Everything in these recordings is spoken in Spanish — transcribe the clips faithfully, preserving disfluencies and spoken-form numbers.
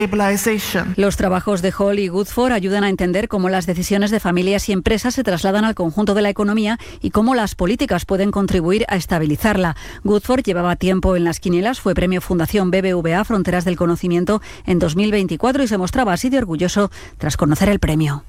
Los trabajos de Hall y Woodford ayudan a entender cómo las decisiones de familias y empresas se trasladan al conjunto de la economía y cómo las políticas pueden contribuir a estabilizarla. Woodford llevaba tiempo en las quinielas, fue premio Fundación B B V A Fronteras del Conocimiento en dos mil veinticuatro y se mostraba así de orgulloso tras conocer el premio.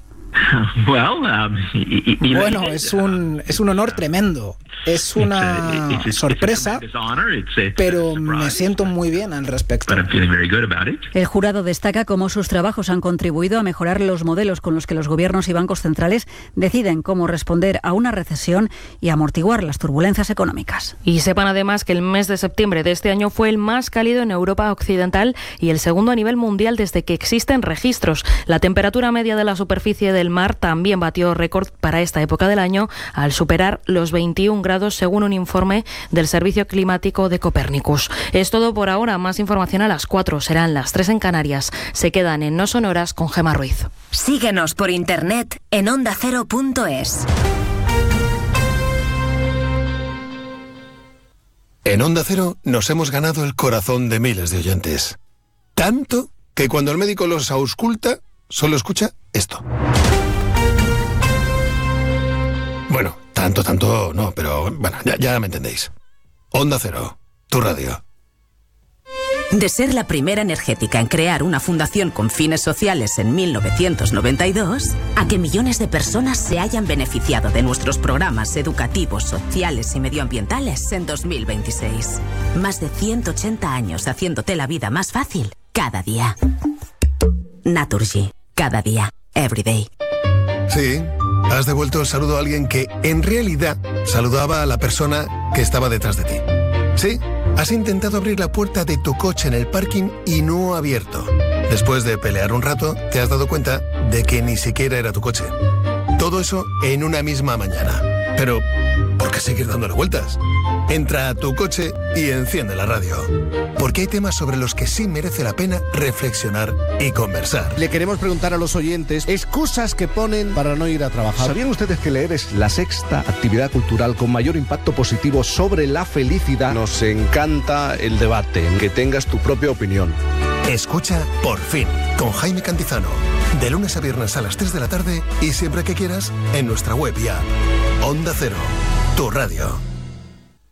Bueno, es un, es un honor tremendo. Es una sorpresa, pero me siento muy bien al respecto. El jurado destaca cómo sus trabajos han contribuido a mejorar los modelos con los que los gobiernos y bancos centrales deciden cómo responder a una recesión y amortiguar las turbulencias económicas. Y sepan además que el mes de septiembre de este año fue el más cálido en Europa Occidental y el segundo a nivel mundial desde que existen registros. La temperatura media de la superficie del mar también batió récord para esta época del año al superar los veintiún grados según un informe del Servicio Climático de Copernicus. Es todo por ahora. Más información a las cuatro. Serán las tres en Canarias. Se quedan en No Sonoras con Gemma Ruiz. Síguenos por internet en onda cero punto es. En Onda Cero nos hemos ganado el corazón de miles de oyentes. Tanto que cuando el médico los ausculta, solo escucha esto. Bueno, tanto, tanto no, pero bueno, ya, ya me entendéis. Onda Cero, tu radio. De ser la primera energética en crear una fundación con fines sociales en mil novecientos noventa y dos, a que millones de personas se hayan beneficiado de nuestros programas educativos, sociales y medioambientales en dos mil veintiséis. Más de ciento ochenta años haciéndote la vida más fácil cada día. Naturgy, cada día, every day. Sí, has devuelto el saludo a alguien que en realidad saludaba a la persona que estaba detrás de ti. Sí, has intentado abrir la puerta de tu coche en el parking y no ha abierto. Después de pelear un rato, te has dado cuenta de que ni siquiera era tu coche. Todo eso en una misma mañana. Pero, ¿por qué seguir dándole vueltas? Entra a tu coche y enciende la radio. Porque hay temas sobre los que sí merece la pena reflexionar y conversar. Le queremos preguntar a los oyentes excusas que ponen para no ir a trabajar. ¿Sabían ustedes que leer es la sexta actividad cultural con mayor impacto positivo sobre la felicidad? Nos encanta el debate, que tengas tu propia opinión. Escucha Por Fin, con Jaime Cantizano. De lunes a viernes a las tres de la tarde y siempre que quieras en nuestra web y app. Onda Cero, tu radio.